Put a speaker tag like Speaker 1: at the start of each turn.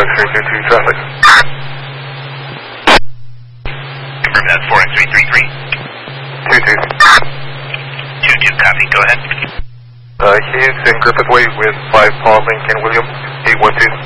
Speaker 1: 4X322 traffic.
Speaker 2: Confirm that 4X333.
Speaker 1: 22.
Speaker 2: 22, copy, go ahead.
Speaker 1: He's in Griffith Way with 5 Paul Lincoln William, 812.